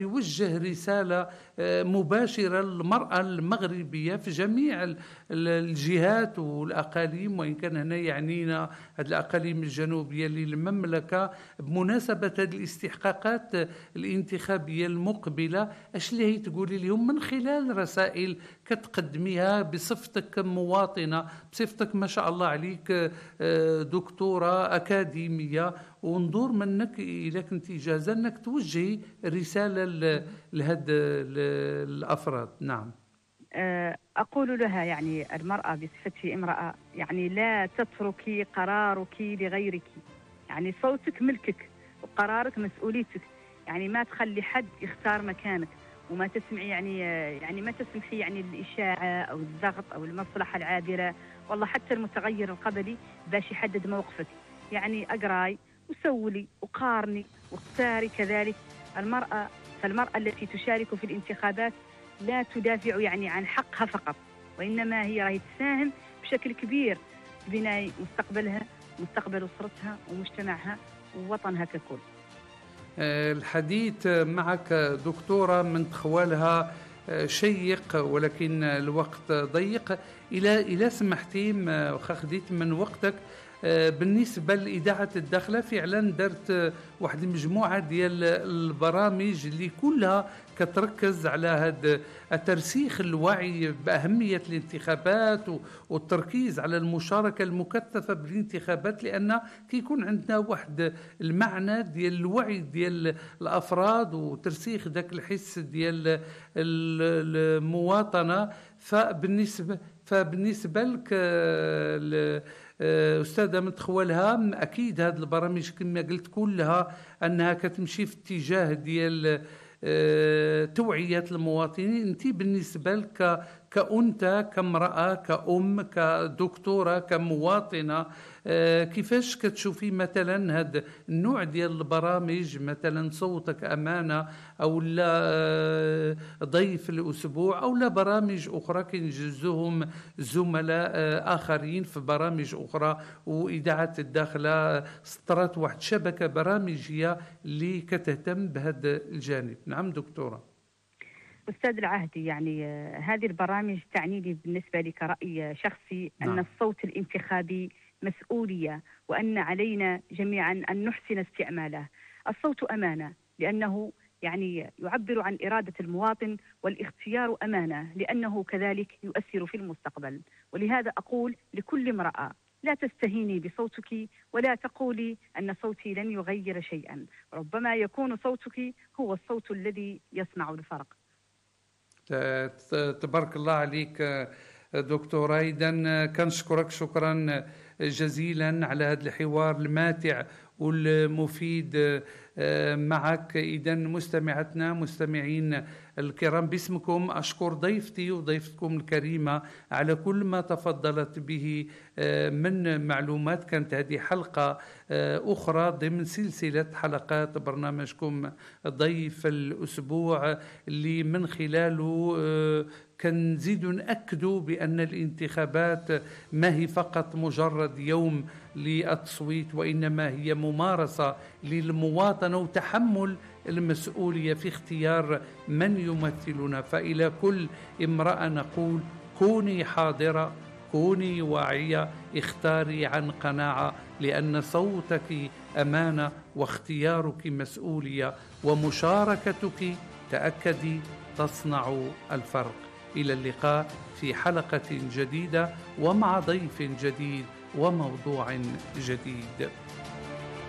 يوجه رسالة مباشرة للمرأة المغربية في جميع الجهات والأقاليم، وإن كان هنا يعنينا هذه الأقاليم الجنوبية للمملكة بمناسبة هذه الاستحقاقات الانتخابية المقبلة. أش اللي هي تقولي لهم من خلال رسائل كتقدميها بصفتك كمواطنة، بصفتك ما شاء الله عليك دكتورة أكاديمية، وندور منك إذا كنت جاهزة أنك توجهي رسالة لهذا الأفراد. نعم. أقول لها يعني المرأة بصفتها امرأة يعني لا تتركي قرارك لغيرك، يعني صوتك ملكك وقرارك مسؤوليتك، يعني ما تخلي حد يختار مكانك، وما تسمعي يعني ما تسمحي يعني الإشاعة أو الضغط أو المصلحة العابرة، والله حتى المتغير القبلي باش يحدد موقفك. يعني أقراي وسولي وقارني واختاري كذلك. فالمرأة التي تشارك في الانتخابات لا تدافع يعني عن حقها فقط، وإنما هي راهي تساهم بشكل كبير في بناء مستقبلها، مستقبل أسرتها ومجتمعها ووطنها ككل. الحديث معك دكتورة من تخوالها شيق، ولكن الوقت ضيق. إلى سمحتي خديت من وقتك. بالنسبة لإذاعة الداخلة فعلا درت واحد المجموعة ديال البرامج اللي كلها كتركز على هذا ترسيخ الوعي بأهمية الانتخابات والتركيز على المشاركة المكثفة بالانتخابات، لأن كيكون عندنا واحد المعنى ديال الوعي ديال الأفراد وترسيخ ذاك الحس ديال المواطنة. فبالنسبة لك أستاذة من تخولها، أكيد هذه البرامج كما قلت كلها أنها كتمشي في اتجاه ديال توعية المواطنين. أنت بالنسبة لك كأنثى، كامرأة، كأم، كدكتورة، كمواطنة، كيفاش كتشوفي مثلا هذا النوع ديال البرامج، مثلا صوتك أمانة أو لا ضيف الأسبوع أو لا برامج أخرى كينجزوهم زملاء آخرين في برامج أخرى، وإذاعة الداخلة سطرت واحد شبكة برامجية اللي كتهتم بهذا الجانب. نعم دكتورة. أستاذ العهدي، يعني هذه البرامج تعني لي بالنسبة لي كرأي شخصي أن الصوت الانتخابي مسؤولية، وأن علينا جميعا أن نحسن استعماله. الصوت أمانة لأنه يعني يعبر عن إرادة المواطن، والاختيار أمانة لأنه كذلك يؤثر في المستقبل. ولهذا أقول لكل امرأة لا تستهيني بصوتك، ولا تقولي أن صوتي لن يغير شيئا، ربما يكون صوتك هو الصوت الذي يصنع الفرق. تبارك الله عليك دكتورة. إذن كنشكرك شكرا جزيلا على هذا الحوار الماتع والمفيد معك. إذن مستمعتنا مستمعين الكرام، باسمكم أشكر ضيفتي وضيفتكم الكريمة على كل ما تفضلت به من معلومات. كانت هذه حلقة أخرى ضمن سلسلة حلقات برنامجكم ضيف الأسبوع، اللي من خلاله كنزيد نأكدوا بأن الانتخابات ما هي فقط مجرد يوم للتصويت، وإنما هي ممارسة للمواطنة وتحمل المسؤولية في اختيار من يمثلنا. فإلى كل امرأة نقول: كوني حاضرة، كوني واعية، اختاري عن قناعة، لأن صوتك أمانة واختيارك مسؤولية، ومشاركتك تأكدي تصنع الفرق. إلى اللقاء في حلقة جديدة ومع ضيف جديد وموضوع جديد.